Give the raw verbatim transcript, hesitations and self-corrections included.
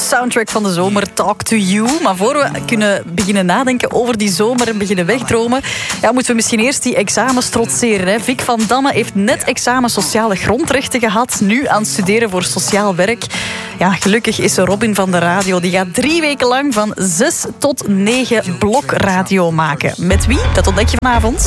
soundtrack van de zomer, Talk to You. Maar voor we kunnen beginnen nadenken over die zomer en beginnen wegdromen, ja, moeten we misschien eerst die examens trotseren. Hè. Vic van Damme heeft net examen sociale grondrechten gehad, nu aan het studeren voor sociaal werk. Ja, gelukkig is er Robin van de radio. Die gaat drie weken lang van zes tot negen blokradio maken. Met wie? Dat ontdek je vanavond.